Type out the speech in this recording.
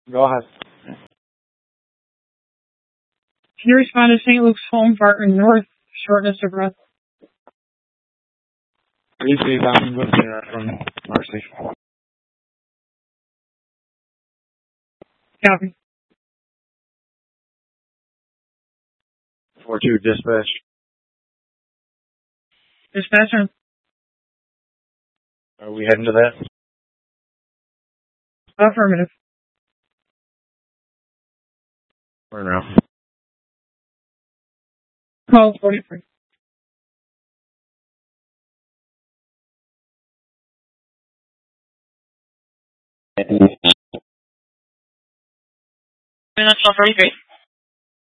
Go ahead. Can you respond to St. Luke's home, Barton North, shortness of breath? Briefly, Dr. Whitmer from Marcy. Copy. 4-2 dispatch. Dispatcher. Are we heading to that? Affirmative. Or no? Call 43. That's all 43.